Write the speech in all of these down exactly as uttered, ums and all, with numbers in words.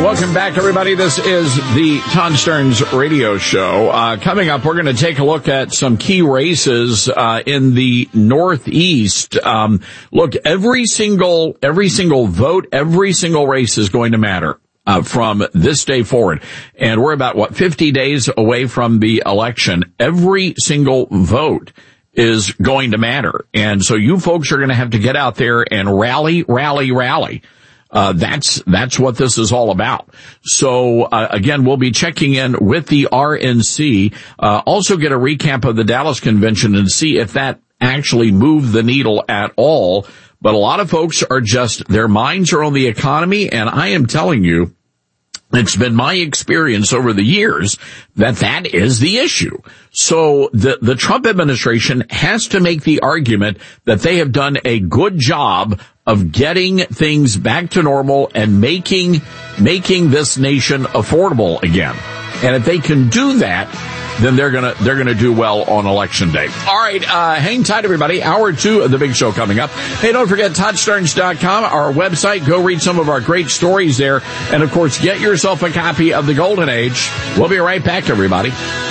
welcome back, everybody. This is the Todd Stearns Radio Show. Uh, coming up, we're going to take a look at some key races uh, in the Northeast. Um, look, every single every single vote, every single race is going to matter uh, from this day forward. And we're about, what, fifty days away from the election. Every single vote is going to matter. And so you folks are going to have to get out there and rally, rally, rally. Uh, that's, that's what this is all about. So, uh, again, we'll be checking in with the R N C, uh, also get a recap of the Dallas convention and see if that actually moved the needle at all. But a lot of folks are just, their minds are on the economy, and I am telling you, it's been my experience over the years that that is the issue. So the, the Trump administration has to make the argument that they have done a good job of getting things back to normal and making, making this nation affordable again. And if they can do that, then they're gonna, they're gonna do well on election day. All right, uh, hang tight, everybody. Hour two of the big show coming up. Hey, don't forget Todd Stearns dot com, our website. Go read some of our great stories there. And of course, get yourself a copy of The Golden Age. We'll be right back, everybody.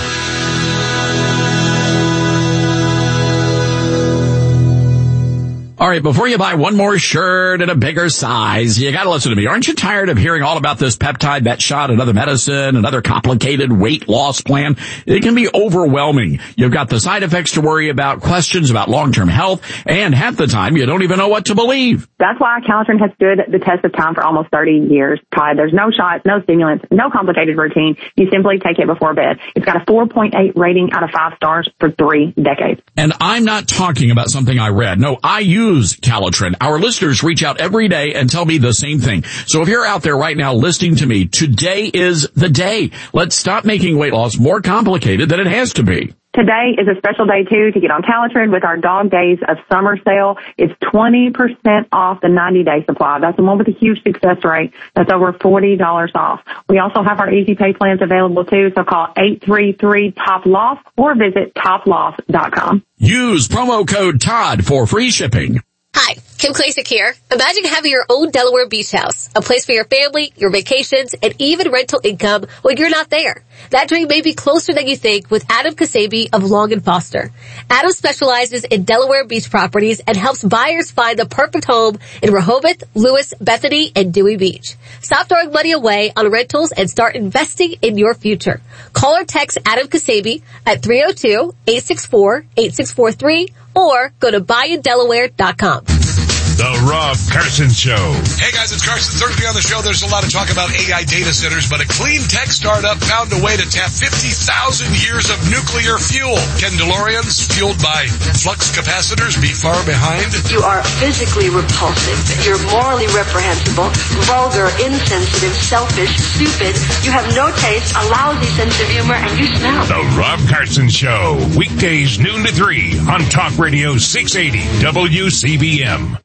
All right, before you buy one more shirt in a bigger size, you got to listen to me. Aren't you tired of hearing all about this peptide, that shot, another medicine, another complicated weight loss plan? It can be overwhelming. You've got the side effects to worry about, questions about long-term health, and half the time you don't even know what to believe. That's why Calitrin has stood the test of time for almost thirty years, Todd. There's no shots, no stimulants, no complicated routine. You simply take it before bed. It's got a four point eight rating out of five stars for three decades. And I'm not talking about something I read. No, I use Calitrin. Our listeners reach out every day and tell me the same thing. So if you're out there right now listening to me, today is the day. Let's stop making weight loss more complicated than it has to be. Today is a special day, too, to get on Calitrin with our Dog Days of Summer sale. It's twenty percent off the ninety-day supply. That's the one with a huge success rate. That's over forty dollars off. We also have our easy pay plans available, too, so call eight three three, T O P L O S or visit top loss dot com. Use promo code Todd for free shipping. Hi, Kim Klasick here. Imagine having your own Delaware beach house, a place for your family, your vacations, and even rental income when you're not there. That dream may be closer than you think with Adam Kasabi of Long and Foster. Adam specializes in Delaware beach properties and helps buyers find the perfect home in Rehoboth, Lewis, Bethany, and Dewey Beach. Stop throwing money away on rentals and start investing in your future. Call or text Adam Kasabi at three oh two, eight six four, eight six four three or go to buy in delaware dot com. The Rob Carson Show. Hey guys, it's Carson. Thursday on the show, there's a lot of talk about A I data centers, but a clean tech startup found a way to tap fifty thousand years of nuclear fuel. Can DeLoreans fueled by flux capacitors be far behind? You are physically repulsive. You're morally reprehensible, vulgar, insensitive, selfish, stupid. You have no taste, a lousy sense of humor, and you smell. The Rob Carson Show. Weekdays noon to three on Talk Radio six eighty W C B M.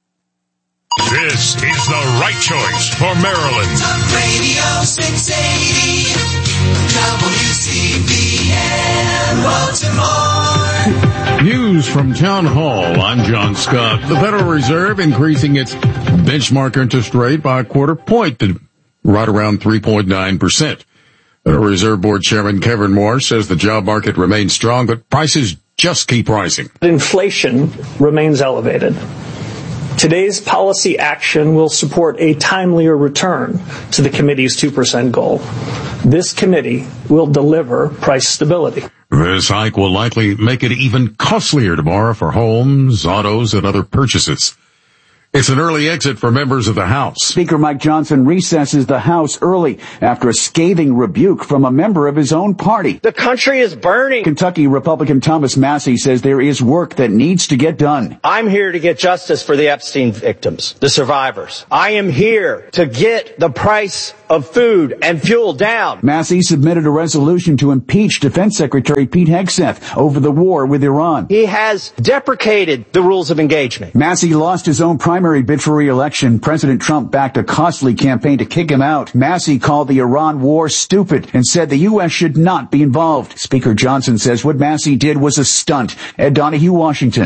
This is the right choice for Maryland. Talk Radio six eighty W C B M Baltimore. News from Town Hall. I'm John Scott. The Federal Reserve increasing its benchmark interest rate by a quarter point to right around three point nine percent. Federal Reserve Board Chairman Kevin Moore says the job market remains strong, but prices just keep rising. Inflation remains elevated. Today's policy action will support a timelier return to the committee's two percent goal. This committee will deliver price stability. This hike will likely make it even costlier to borrow for homes, autos, and other purchases. It's an early exit for members of the House. Speaker Mike Johnson recesses the House early after a scathing rebuke from a member of his own party. The country is burning. Kentucky Republican Thomas Massie says there is work that needs to get done. I'm here to get justice for the Epstein victims, the survivors. I am here to get the price of food and fuel down. Massie submitted a resolution to impeach Defense Secretary Pete Hegseth over the war with Iran. He has deprecated the rules of engagement. Massie lost his own primary bid for re-election. President Trump backed a costly campaign to kick him out. Massie called the Iran war stupid and said the U S should not be involved. Speaker Johnson says what Massie did was a stunt. Ed Donahue, Washington.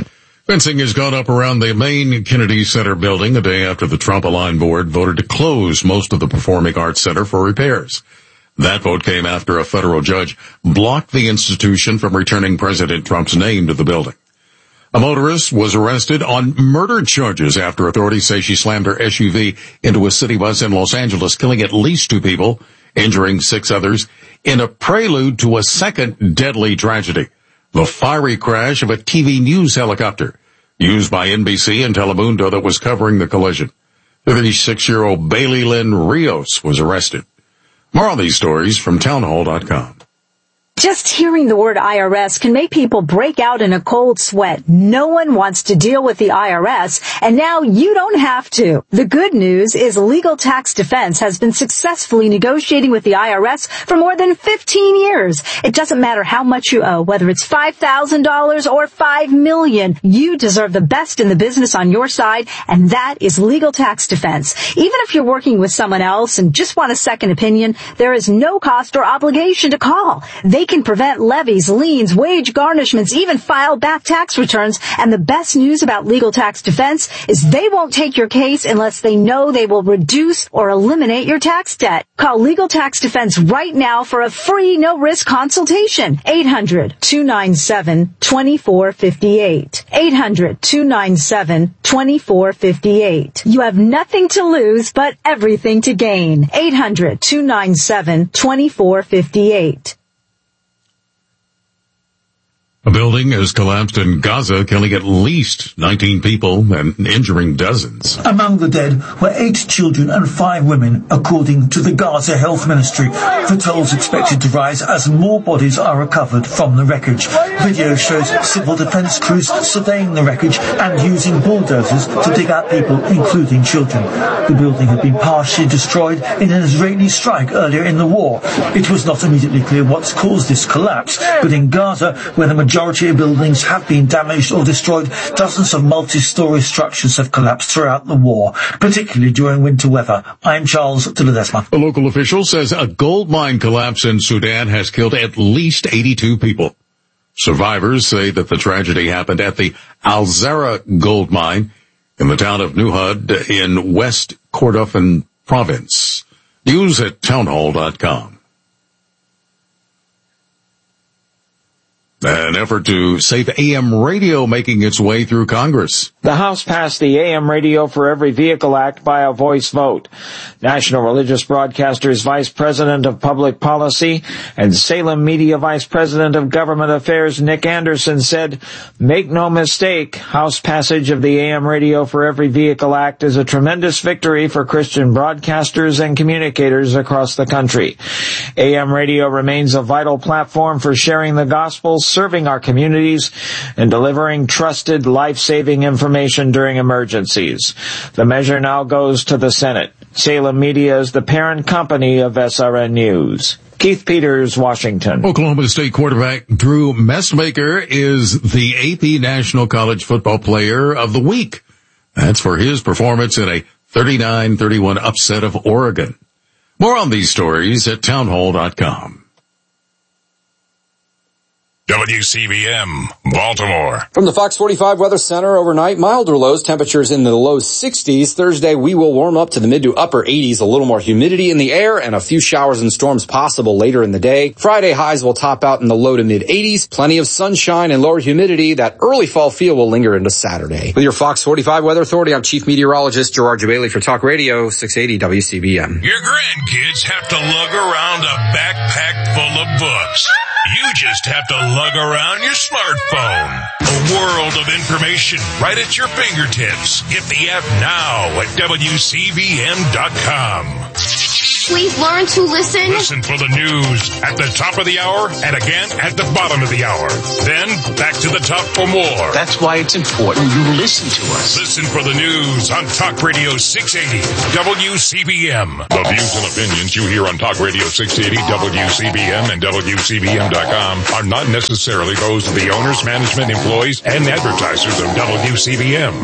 Fencing has gone up around the main Kennedy Center building a day after the Trump-aligned board voted to close most of the Performing Arts Center for repairs. That vote came after a federal judge blocked the institution from returning President Trump's name to the building. A motorist was arrested on murder charges after authorities say she slammed her S U V into a city bus in Los Angeles, killing at least two people, injuring six others, in a prelude to a second deadly tragedy. The fiery crash of a T V news helicopter used by N B C and Telemundo that was covering the collision. thirty-six-year-old Bailey Lynn Rios was arrested. More on these stories from townhall dot com. Just hearing the word I R S can make people break out in a cold sweat. No one wants to deal with the I R S, and now you don't have to. The good news is Legal Tax Defense has been successfully negotiating with the I R S for more than fifteen years. It doesn't matter how much you owe, whether it's five thousand dollars or five million dollars. You deserve the best in the business on your side, and that is Legal Tax Defense. Even if you're working with someone else and just want a second opinion, there is no cost or obligation to call. They can prevent levies, liens, wage garnishments, even file back tax returns. And the best news about Legal Tax Defense is they won't take your case unless they know they will reduce or eliminate your tax debt. Call Legal Tax Defense right now for a free, no-risk consultation. eight hundred, two nine seven, two four five eight. eight hundred, two nine seven, two four five eight. You have nothing to lose but everything to gain. eight hundred, two nine seven, two four five eight. A building has collapsed in Gaza, killing at least nineteen people and injuring dozens. Among the dead were eight children and five women, according to the Gaza Health Ministry. The tolls expected to rise as more bodies are recovered from the wreckage. Video shows civil defense crews surveying the wreckage and using bulldozers to dig out people, including children. The building had been partially destroyed in an Israeli strike earlier in the war. It was not immediately clear what's caused this collapse, but in Gaza, where the majority Majority of buildings have been damaged or destroyed, dozens of multi-story structures have collapsed throughout the war, particularly during winter weather. I'm Charles de Ledesma. A local official says a gold mine collapse in Sudan has killed at least eighty-two people. Survivors say that the tragedy happened at the Al Zara gold mine in the town of Nuhud in West Kordofan province. News at townhall dot com. An effort to save A M radio making its way through Congress. The House passed the A M Radio for Every Vehicle Act by a voice vote. National Religious Broadcasters Vice President of Public Policy and Salem Media Vice President of Government Affairs Nick Anderson said, "Make no mistake, House passage of the A M Radio for Every Vehicle Act is a tremendous victory for Christian broadcasters and communicators across the country. A M Radio remains a vital platform for sharing the gospel, serving our communities, and delivering trusted, life-saving information during emergencies. The measure now goes to the Senate. Salem Media is the parent company of S R N News." Keith Peters, Washington. Oklahoma State quarterback Drew Messmaker is the A P National College Football Player of the Week. That's for his performance in a thirty-nine thirty-one upset of Oregon. More on these stories at townhall dot com. W C B M, Baltimore. From the Fox forty-five Weather Center overnight, milder lows, temperatures in the low sixties. Thursday, we will warm up to the mid to upper eighties, a little more humidity in the air, and a few showers and storms possible later in the day. Friday, highs will top out in the low to mid eighties. Plenty of sunshine and lower humidity. That early fall feel will linger into Saturday. With your Fox forty-five Weather Authority, I'm Chief Meteorologist Gerard Jabali for Talk Radio six eighty W C B M. Your grandkids have to lug around a backpack full of books. You just have to lug around your smartphone. A world of information right at your fingertips. Get the app now at W C B M dot com. Please learn to listen. Listen for the news at the top of the hour and again at the bottom of the hour. Then back to the top for more. That's why it's important you listen to us. Listen for the news on Talk Radio six eighty W C B M. The views and opinions you hear on Talk Radio six eighty W C B M and W C B M dot com are not necessarily those of the owners, management, employees, and advertisers of W C B M.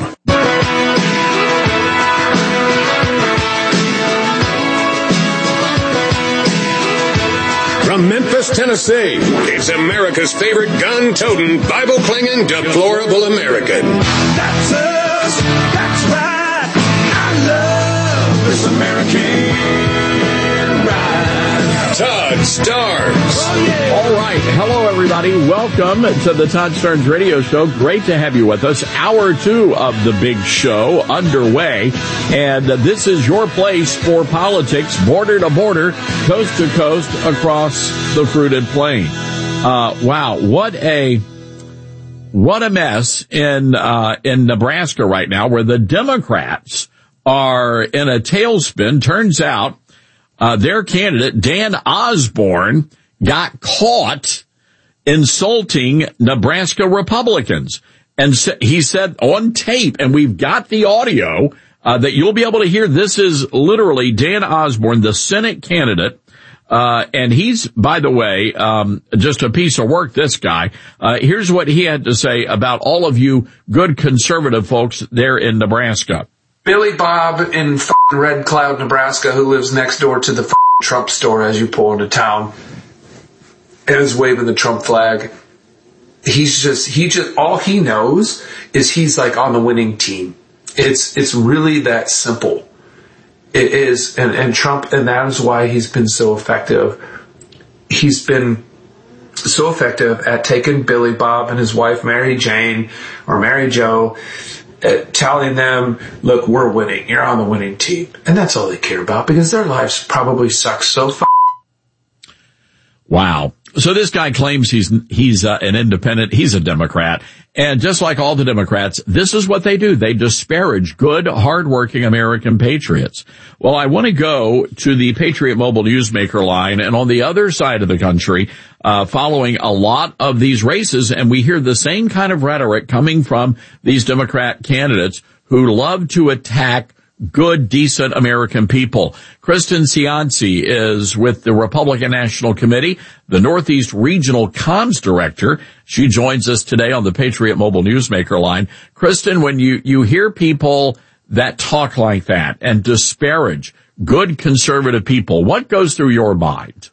From Memphis Memphis, Tennessee. It's America's favorite gun-toting, Bible-clinging, deplorable American. That's us. That's right. I love this American ride. Todd Starnes. Oh, yeah. All right. Hello, everybody. Welcome to the Todd Starnes Radio Show. Great to have you with us. Hour two of the big show underway. And uh, this is your place for politics, border to border, coast to coast, across the fruited plain. Uh, wow. What a, what a mess in, uh, in Nebraska right now, where the Democrats are in a tailspin. Turns out, uh, their candidate, Dan Osborne, got caught insulting Nebraska Republicans. And he said on tape, and we've got the audio, uh, that you'll be able to hear. This is literally Dan Osborne, the Senate candidate. Uh, and he's, by the way, um, just a piece of work, this guy. Uh, here's what he had to say about all of you good conservative folks there in Nebraska. Billy Bob in f***ing Red Cloud, Nebraska, who lives next door to the f***ing Trump store as you pull into town, and is waving the Trump flag. He's just, he just, all he knows is he's like on the winning team. It's, it's really that simple. It is, and, and Trump, and that is why he's been so effective. He's been so effective at taking Billy Bob and his wife Mary Jane, or Mary Jo, uh, telling them, look, we're winning, you're on the winning team. And that's all they care about, because their lives probably suck so f***. Wow. So this guy claims he's, he's uh, an independent, he's a Democrat. And just like all the Democrats, this is what they do. They disparage good, hardworking American patriots. Well, I want to go to the Patriot Mobile Newsmaker line, and on the other side of the country, uh, following a lot of these races, and we hear the same kind of rhetoric coming from these Democrat candidates who love to attack good, decent American people. Kristen Cianci is with the Republican National Committee, the Northeast Regional Comms Director. She joins us today on the Patriot Mobile Newsmaker line. Kristen, when you, you hear people that talk like that and disparage good conservative people, what goes through your mind?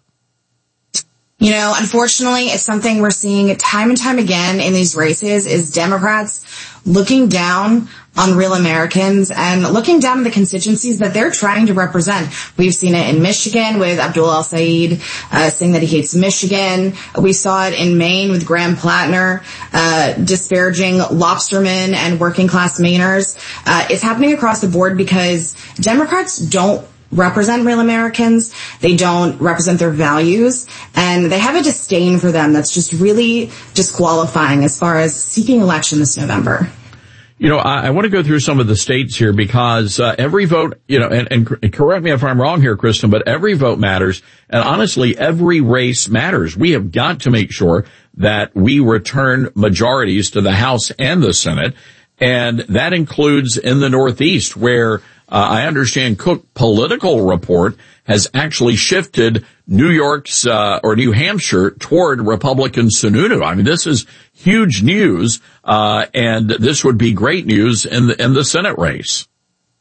You know, unfortunately, it's something we're seeing time and time again in these races is Democrats looking down on real Americans and looking down at the constituencies that they're trying to represent. We've seen it in Michigan with Abdul El-Sayed uh, saying that he hates Michigan. We saw it in Maine with Graham Plattner uh, disparaging lobstermen and working class Mainers. Uh, it's happening across the board because Democrats don't represent real Americans. They don't represent their values, and they have a disdain for them that's just really disqualifying as far as seeking election this November. You know, I, I want to go through some of the states here because uh, every vote, you know, and, and correct me if I'm wrong here, Kristen, but every vote matters. And honestly, every race matters. We have got to make sure that we return majorities to the House and the Senate. And that includes in the Northeast, where uh, I understand Cook Political Report has actually shifted New York's uh, or New Hampshire toward Republican Sununu. I mean, this is huge news, uh, and this would be great news in the in the Senate race.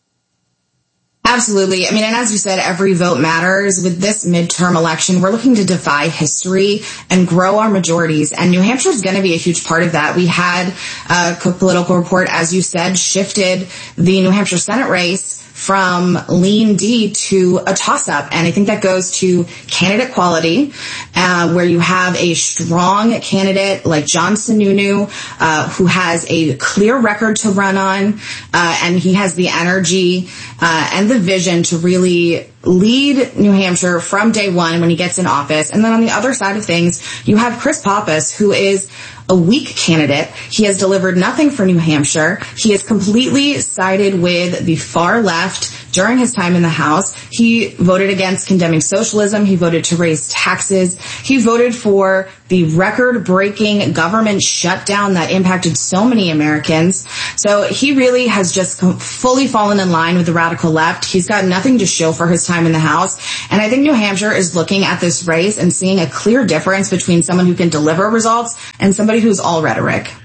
Absolutely. I mean, and as you said, every vote matters. With this midterm election, we're looking to defy history and grow our majorities. And New Hampshire is going to be a huge part of that. We had uh, Cook Political Report, as you said, shifted the New Hampshire Senate race from lean D to a toss-up. And I think that goes to candidate quality, uh, where you have a strong candidate like John Sununu, uh, who has a clear record to run on, uh, and he has the energy uh, and the vision to really lead New Hampshire from day one when he gets in office. And then on the other side of things, you have Chris Pappas, who is a weak candidate. He has delivered nothing for New Hampshire. He has completely sided with the far left during his time in the House. He voted against condemning socialism. He voted to raise taxes. He voted for the record-breaking government shutdown that impacted so many Americans. So he really has just fully fallen in line with the radical left. He's got nothing to show for his time in the House. And I think New Hampshire is looking at this race and seeing a clear difference between someone who can deliver results and somebody who's all rhetoric.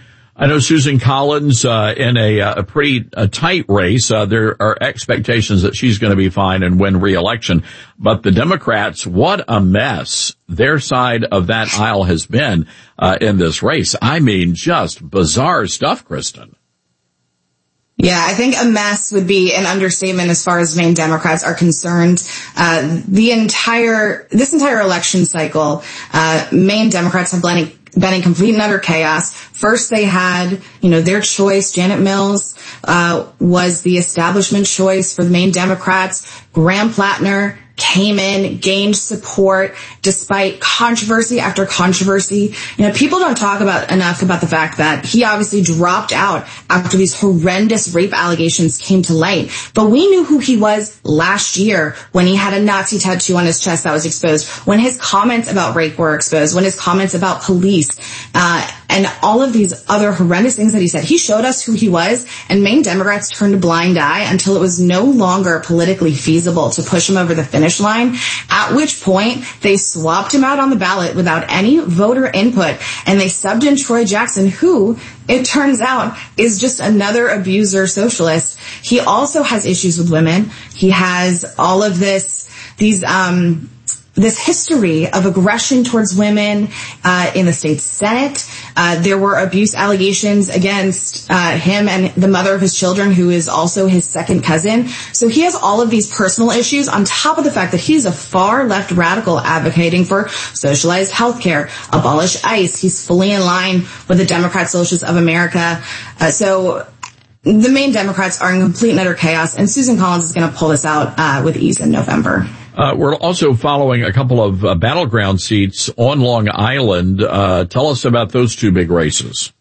I know Susan Collins, uh, in a, a pretty a tight race. Uh, there are expectations that she's going to be fine and win re-election. But the Democrats, what a mess their side of that aisle has been, uh, in this race. I mean, just bizarre stuff, Kristen. Yeah, I think a mess would be an understatement as far as Maine Democrats are concerned. Uh, the entire, this entire election cycle, uh, Maine Democrats have been been in complete and utter chaos. First, they had, you know, their choice. Janet Mills uh was the establishment choice for the Maine Democrats. Graham Plattner came in, gained support despite controversy after controversy. You know, people don't talk about enough about the fact that he obviously dropped out after these horrendous rape allegations came to light. But we knew who he was last year when he had a Nazi tattoo on his chest that was exposed, when his comments about rape were exposed, when his comments about police, uh, and all of these other horrendous things that he said. He showed us who he was, and Maine Democrats turned a blind eye until it was no longer politically feasible to push him over the finish line, at which point they swapped him out on the ballot without any voter input, and they subbed in Troy Jackson, who, it turns out, is just another abuser socialist. He also has issues with women. He has all of this, these, um, this history of aggression towards women uh in the state Senate. Uh there were abuse allegations against uh him and the mother of his children, who is also his second cousin. So he has all of these personal issues on top of the fact that he's a far left radical advocating for socialized healthcare, abolish ICE. He's fully in line with the Democrat Socialists of America. Uh, so the Maine Democrats are in complete and utter chaos, and Susan Collins is going to pull this out uh with ease in November. Uh, we're also following a couple of uh, battleground seats on Long Island. Uh, tell us about those two big races.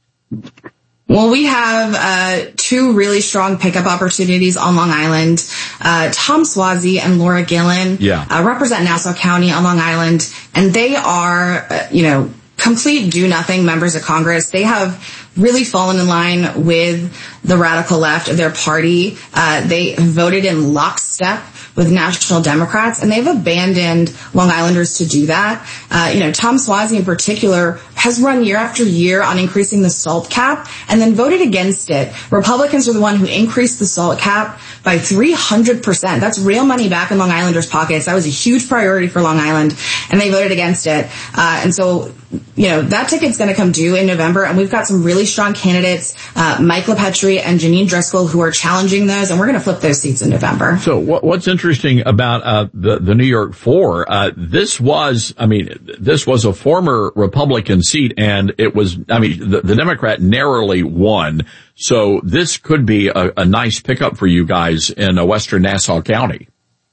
Well, we have uh two really strong pickup opportunities on Long Island. Uh Tom Suozzi and Laura Gillen yeah. uh, represent Nassau County on Long Island, and they are, uh, you know, complete do-nothing members of Congress. They have really fallen in line with the radical left of their party. Uh, they voted in lockstep with national Democrats, and they've abandoned Long Islanders to do that. Uh, you know, Tom Suozzi in particular has run year after year on increasing the SALT cap and then voted against it. Republicans are the one who increased the SALT cap by three hundred percent. That's real money back in Long Islanders' pockets. That was a huge priority for Long Island, and they voted against it. Uh, and so, you know, that ticket's going to come due in November, and we've got some really strong candidates, uh, Mike LePetri and Janine Driscoll, who are challenging those, and we're going to flip those seats in November. So what, what's interesting about uh, the, the New York Four, uh, this was, I mean, this was a former Republican seat, and it was, I mean, the, the Democrat narrowly won. So this could be a, a nice pickup for you guys in uh, Western Nassau County.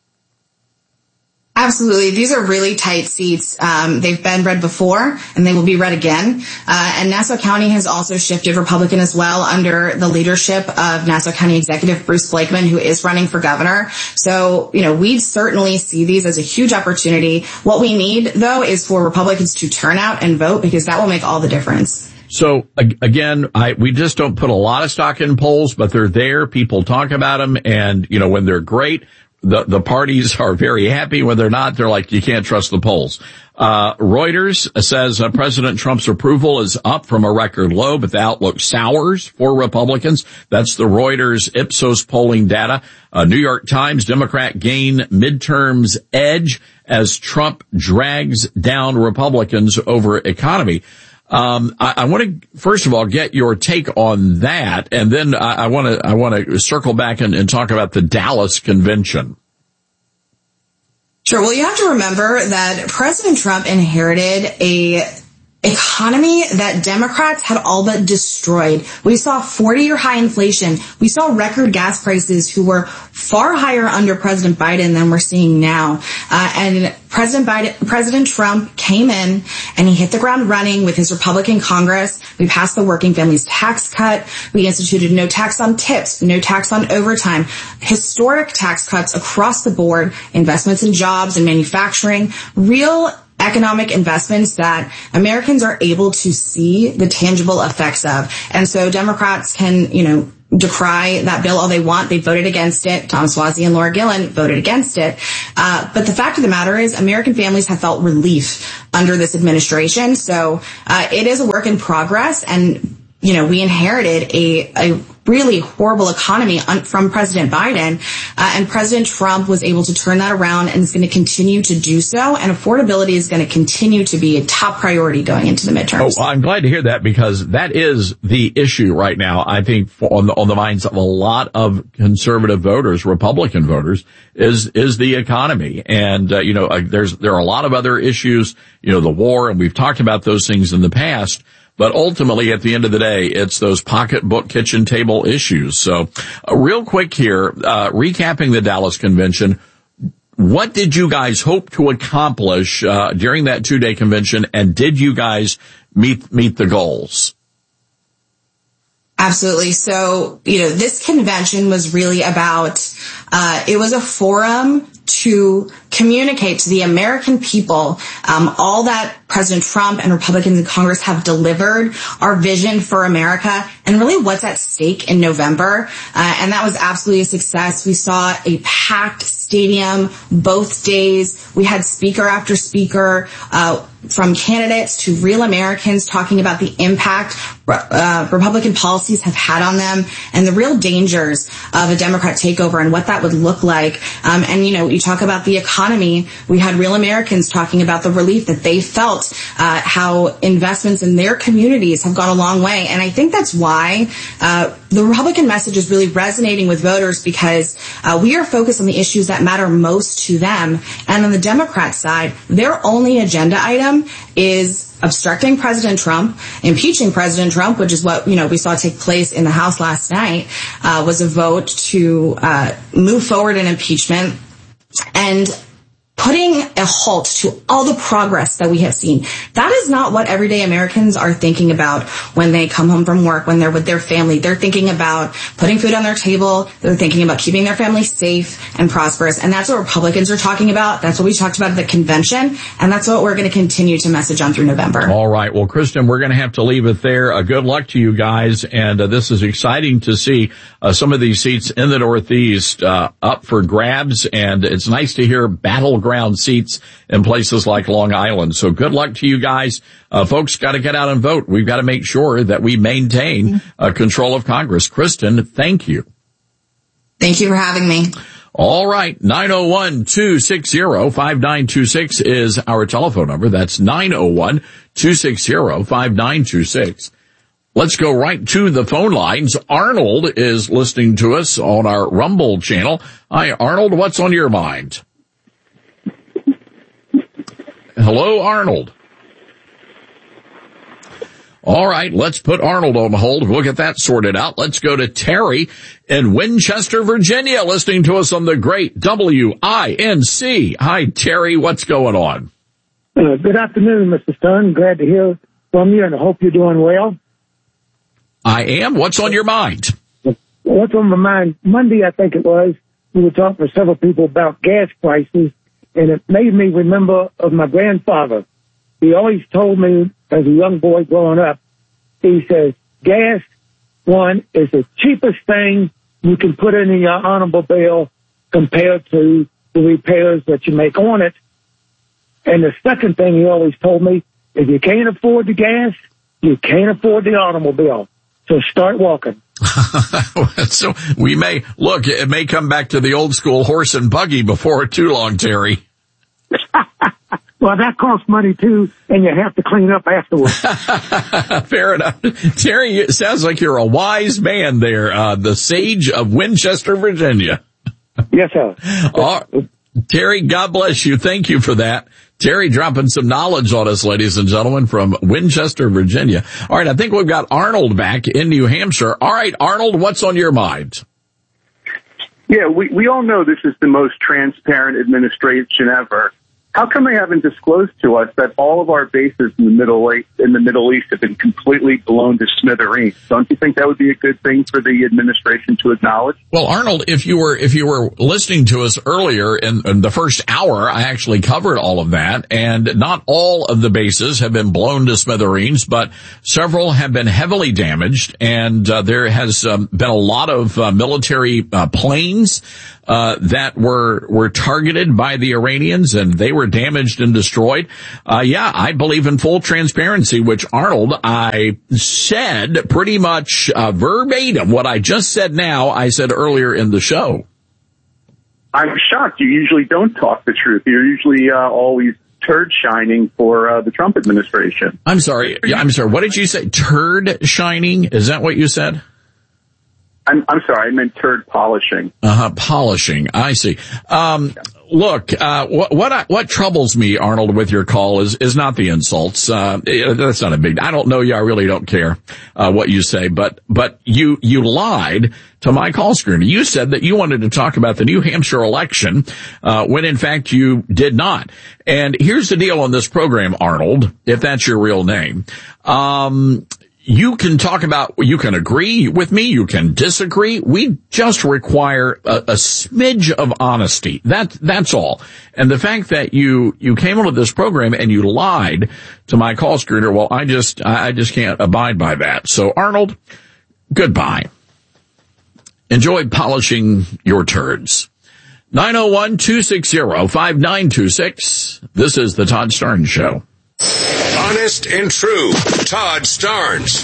Absolutely. These are really tight seats. Um, they've been read before, and they will be read again. Uh, and Nassau County has also shifted Republican as well under the leadership of Nassau County Executive Bruce Blakeman, who is running for governor. So, you know, we certainly see these as a huge opportunity. What we need, though, is for Republicans to turn out and vote, because that will make all the difference. So again, I, we just don't put a lot of stock in polls, but they're there. People talk about them, and, you know, when they're great, The, the parties are very happy. When they're not, they're like, you can't trust the polls. Uh, Reuters says uh, President Trump's approval is up from a record low, but the outlook sours for Republicans. That's the Reuters Ipsos polling data. Uh, New York Times, Democrat gain midterms edge as Trump drags down Republicans over economy. Um, I, I want to, first of all, get your take on that, and then I, I want to, I want to circle back and, and talk about the Dallas convention. Sure. Well, you have to remember that President Trump inherited a economy that Democrats had all but destroyed. We saw forty-year high inflation. We saw record gas prices, who were far higher under President Biden than we're seeing now. Uh, and President Biden, President Trump came in and he hit the ground running with his Republican Congress. We passed the working families tax cut. We instituted no tax on tips, no tax on overtime, historic tax cuts across the board, investments in jobs and manufacturing, real economic investments that Americans are able to see the tangible effects of. And so Democrats can, you know, decry that bill all they want. They voted against it. Tom Suozzi and Laura Gillen voted against it. Uh, but the fact of the matter is American families have felt relief under this administration. So uh, it is a work in progress. And you know, we inherited a, a really horrible economy un- from President Biden, uh, and President Trump was able to turn that around and is going to continue to do so. And affordability is going to continue to be a top priority going into the midterms. Oh, I'm glad to hear that, because that is the issue right now. I think for, on the, on the minds of a lot of conservative voters, Republican voters, is is the economy. And uh, you know, uh, there's there are a lot of other issues. You know, the war, and we've talked about those things in the past. But ultimately, at the end of the day, it's those pocketbook kitchen table issues. So, uh, real quick here, uh, recapping the Dallas convention, what did you guys hope to accomplish uh, during that two-day convention, and did you guys meet meet the goals? Absolutely. So, you know, this convention was really about, uh, it was a forum to communicate to the American people um, all that President Trump and Republicans in Congress have delivered, our vision for America, and really what's at stake in November. Uh, and that was absolutely a success. We saw a packed stadium both days. We had speaker after speaker, uh, from candidates to real Americans talking about the impact uh, Republican policies have had on them and the real dangers of a Democrat takeover and what that would look like. Um, and, you know, you talk about the economy. We had real Americans talking about the relief that they felt, uh, how investments in their communities have gone a long way. And I think that's why uh, the Republican message is really resonating with voters, because uh, we are focused on the issues that matter most to them. And on the Democrat side, their only agenda item is obstructing President Trump, impeaching President Trump, which is what, you know, we saw take place in the House last night, uh, was a vote to uh, move forward in impeachment, and putting a halt to all the progress that we have seen. That is not what everyday Americans are thinking about when they come home from work, when they're with their family. They're thinking about putting food on their table. They're thinking about keeping their family safe and prosperous. And that's what Republicans are talking about. That's what we talked about at the convention. And that's what we're going to continue to message on through November. All right. Well, Kristen, we're going to have to leave it there. Uh, good luck to you guys. And uh, this is exciting to see uh, some of these seats in the Northeast uh, up for grabs. And it's nice to hear battleground seats in places like Long Island. So good luck to you guys. Uh, folks got to get out and vote. We've got to make sure that we maintain uh, control of Congress. Kristen, thank you. Thank you for having me. All right. nine oh one, two six zero, five nine two six is our telephone number. That's nine oh one, two six zero, five nine two six. Let's go right to the phone lines. Arnold is listening to us on our Rumble channel. Hi, Arnold. What's on your mind? Hello, Arnold. All right, let's put Arnold on hold. We'll get that sorted out. Let's go to Terry in Winchester, Virginia, listening to us on the great W I N C. Hi, Terry. What's going on? Uh, good afternoon, Mister Stern. Glad to hear from you, and I hope you're doing well. I am. What's on your mind? What's on my mind? Monday, I think it was, we were talking to several people about gas prices, and it made me remember of my grandfather. He always told me as a young boy growing up, he says, gas, one, is the cheapest thing you can put in your automobile compared to the repairs that you make on it. And the second thing he always told me, if you can't afford the gas, you can't afford the automobile. So start walking. So we may, look, it may come back to the old school horse and buggy before too long, Terry. Well, that costs money too, and you have to clean up afterwards. Fair enough. Terry, it sounds like you're a wise man there, uh, the sage of Winchester, Virginia. Yes, sir. Uh, Terry, God bless you. Thank you for that. Terry dropping some knowledge on us, ladies and gentlemen, from Winchester, Virginia. All right, I think we've got Arnold back in New Hampshire. All right, Arnold, what's on your mind? Yeah, we, we all know this is the most transparent administration ever. How come they haven't disclosed to us that all of our bases in the Middle East, in the Middle East have been completely blown to smithereens? Don't you think that would be a good thing for the administration to acknowledge? Well, Arnold, if you were if you were listening to us earlier in, in the first hour, I actually covered all of that, and not all of the bases have been blown to smithereens, but several have been heavily damaged, and uh, there has um, been a lot of uh, military uh, planes uh, that were, were targeted by the Iranians and they were damaged and destroyed. Uh, yeah, I believe in full transparency, which Arnold, I said pretty much uh, verbatim what I just said now, I said earlier in the show. I'm shocked. You usually don't talk the truth. You're usually uh, always turd shining for uh, the Trump administration. I'm sorry. I'm sorry. What did you say? Turd shining? Is that what you said? I'm, I'm sorry. I meant turd polishing. Uh-huh. Polishing. I see. Um, look, uh, what, what, I, what troubles me, Arnold, with your call is, is not the insults. Uh, that's not a big, I don't know you. I really don't care, uh, what you say, but, but you, you lied to my call screener. You said that you wanted to talk about the New Hampshire election, uh, when in fact you did not. And here's the deal on this program, Arnold, if that's your real name. Um, You can talk about, you can agree with me, you can disagree. We just require a, a smidge of honesty. That, that's all. And the fact that you, you came onto this program and you lied to my call screener, well, I just, I just can't abide by that. So Arnold, goodbye. Enjoy polishing your turds. nine oh one, two six zero, five nine two six. This is the Todd Starnes Show. Honest and true. Todd Starnes.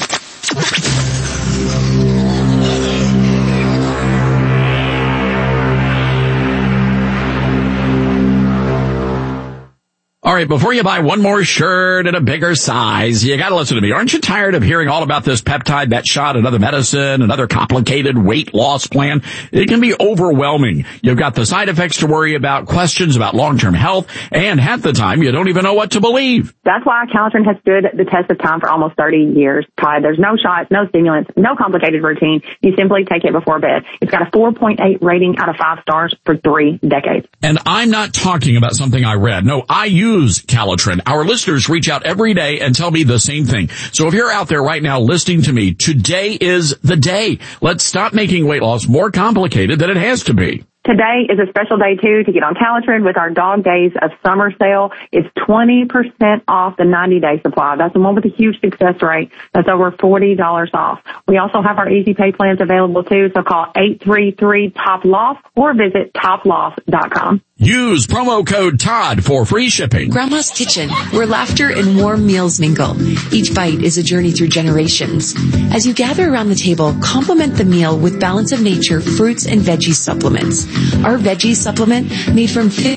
All right, before you buy one more shirt in a bigger size, you gotta listen to me. Aren't you tired of hearing all about this peptide, that shot, another medicine, another complicated weight loss plan? It can be overwhelming. You've got the side effects to worry about, questions about long-term health, and half the time you don't even know what to believe. That's why Calitrin has stood the test of time for almost thirty years, Todd. There's no shots, no stimulants, no complicated routine. You simply take it before bed. It's got a four point eight rating out of five stars for three decades. And I'm not talking about something I read. No, I use Calitrin. Our listeners reach out every day and tell me the same thing. So if you're out there right now listening to me, today is the day. Let's stop making weight loss more complicated than it has to be. Today is a special day, too, to get on Calitrin with our Dog Days of Summer sale. It's twenty percent off the ninety-day supply. That's the one with a huge success rate. That's over forty dollars off. We also have our easy pay plans available, too, so call eight three three, T O P L O F or visit top loft dot com. Use promo code Todd for free shipping. Grandma's Kitchen, where laughter and warm meals mingle. Each bite is a journey through generations. As you gather around the table, complement the meal with Balance of Nature fruits and veggie supplements. Our veggie supplement, made from fish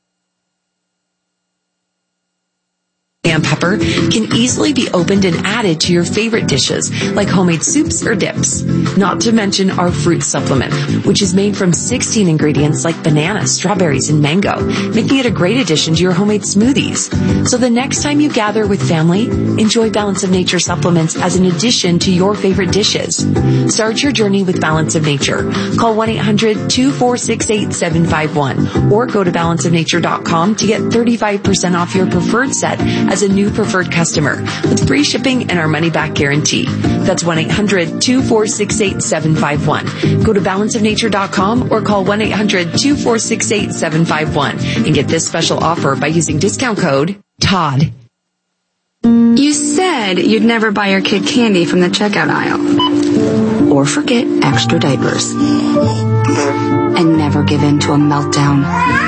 and pepper, can easily be opened and added to your favorite dishes, like homemade soups or dips. Not to mention our fruit supplement, which is made from sixteen ingredients like banana, strawberries, and mango, making it a great addition to your homemade smoothies. So the next time you gather with family, enjoy Balance of Nature supplements as an addition to your favorite dishes. Start your journey with Balance of Nature. Call one eight hundred, two four six, eight seven five one or go to balance of nature dot com to get thirty-five percent off your preferred set as a new preferred customer with free shipping and our money-back guarantee. That's one eight hundred, two four six, eight seven five one. Go to balance of nature dot com or call one eight hundred, two four six, eight seven five one and get this special offer by using discount code TODD. You said you'd never buy your kid candy from the checkout aisle. Or forget extra diapers. And never give in to a meltdown.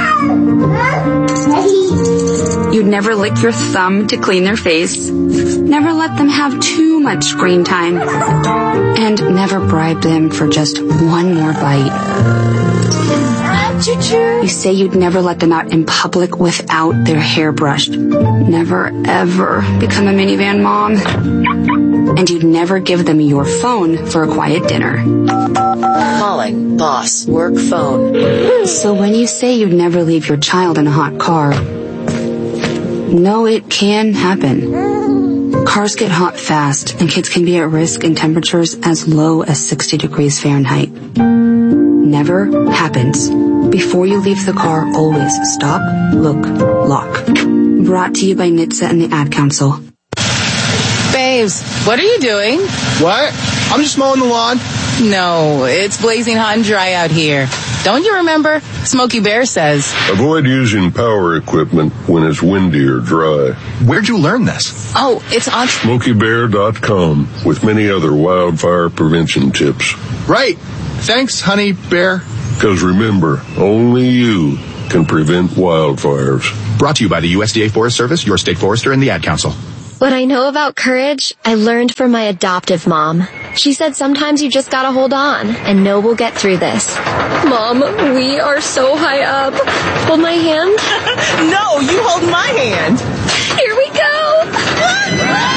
You'd never lick your thumb to clean their face. Never let them have too much screen time. And never bribe them for just one more bite. You say you'd never let them out in public without their hair brushed. Never, ever become a minivan mom. And you'd never give them your phone for a quiet dinner. Calling, boss, work phone. So when you say you'd never leave your child in a hot car, no, it can happen. Cars get hot fast, and kids can be at risk in temperatures as low as sixty degrees Fahrenheit. Never happens. Before you leave the car, always stop, look, lock. Brought to you by N H T S A and the Ad Council. Babes, what are you doing? What? I'm just mowing the lawn. No, it's blazing hot and dry out here. Don't you remember? Smokey Bear says. Avoid using power equipment when it's windy or dry. Where'd you learn this? Oh, it's on smokey bear dot com with many other wildfire prevention tips. Right. Thanks, honey bear. Because remember, only you can prevent wildfires. Brought to you by the U S D A Forest Service, your state forester, and the Ad Council. What I know about courage, I learned from my adoptive mom. She said sometimes you just gotta hold on and know we'll get through this. Mom, we are so high up. Hold my hand. No, you hold my hand. Here we go.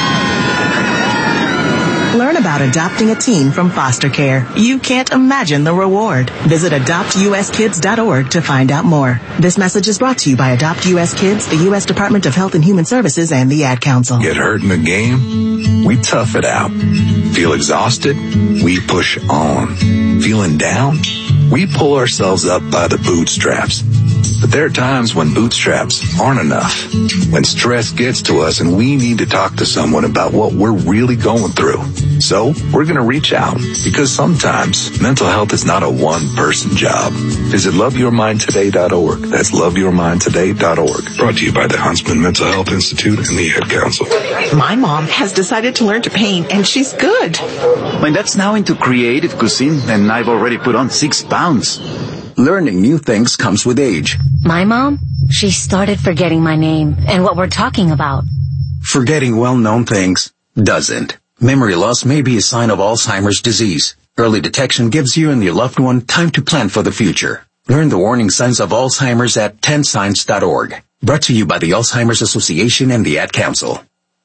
Learn about adopting a teen from foster care. You can't imagine the reward. Visit adopt u s kids dot org to find out more. This message is brought to you by Adopt U S Kids, the U S Department of Health and Human Services, and the Ad Council. Get hurt in the game? We tough it out. Feel exhausted? We push on. Feeling down? We pull ourselves up by the bootstraps. But there are times when bootstraps aren't enough. When stress gets to us and we need to talk to someone about what we're really going through. So we're going to reach out, because sometimes mental health is not a one-person job. Visit love your mind today dot org. That's love your mind today dot org. Brought to you by the Huntsman Mental Health Institute and the Ad Council. My mom has decided to learn to paint, and she's good. My dad's now into creative cuisine, and I've already put on six pounds. Learning new things comes with age. My mom, she started forgetting my name and what we're talking about. Forgetting well-known things doesn't. Memory loss may be a sign of Alzheimer's disease. Early detection gives you and your loved one time to plan for the future. Learn the warning signs of Alzheimer's at ten signs dot org. Brought to you by the Alzheimer's Association and the Ad Council.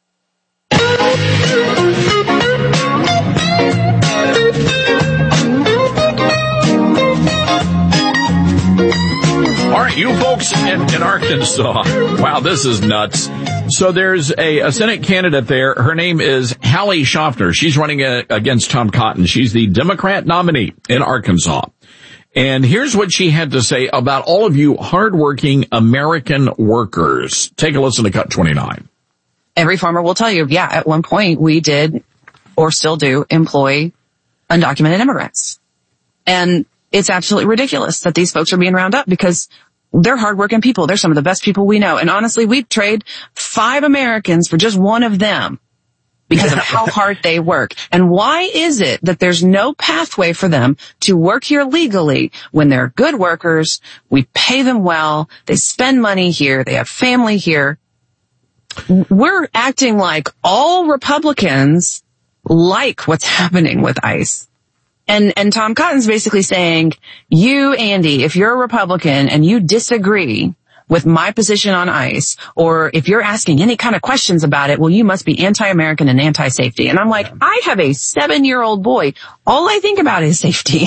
All right, you folks in, in Arkansas. Wow, this is nuts. So there's a, a Senate candidate there. Her name is Hallie Schaffner. She's running a, against Tom Cotton. She's the Democrat nominee in Arkansas. And here's what she had to say about all of you hardworking American workers. Take a listen to Cut twenty-nine. Every farmer will tell you, yeah, at one point we did or still do employ undocumented immigrants. And it's absolutely ridiculous that these folks are being rounded up, because they're hardworking people. They're some of the best people we know. And honestly, we'd trade five Americans for just one of them because of how hard they work. And why is it that there's no pathway for them to work here legally when they're good workers? We pay them well. They spend money here. They have family here. We're acting like all Republicans like what's happening with ICE. And, and Tom Cotton's basically saying, you, Andy, if you're a Republican and you disagree with my position on ICE, or if you're asking any kind of questions about it, well, you must be anti-American and anti-safety. And I'm like, I have a seven-year-old boy. All I think about is safety.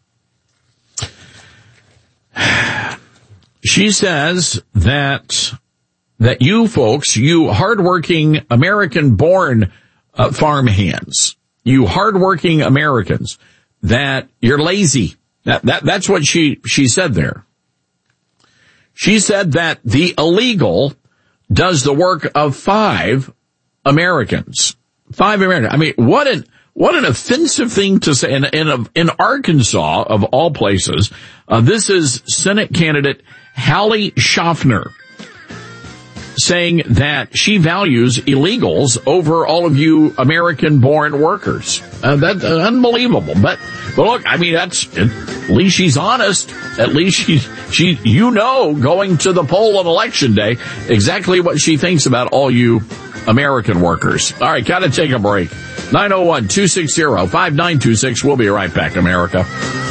She says that, that you folks, you hardworking American-born uh, farm hands, you hardworking Americans, that you're lazy. That, that, that's what she, she said there. She said that the illegal does the work of five Americans. Five Americans. I mean, what an, what an offensive thing to say. In, in, in Arkansas, of all places, uh, this is Senate candidate Hallie Schaffner saying that she values illegals over all of you American-born workers. Uh, that's uh, unbelievable. But, but look, I mean, that's, at least she's honest. At least she, she, you know, going to the poll on election day, exactly what she thinks about all you American workers. All right, gotta take a break. nine oh one, two six zero, five nine two six. We'll be right back, America.